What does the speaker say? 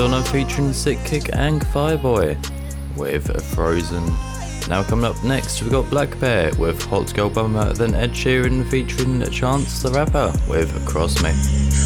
Madonna featuring Sick Kick and Fireboy with Frozen. Now coming up next, we've got Black Bear with Hot Girl Bummer, then Ed Sheeran featuring Chance the Rapper with Cross Me.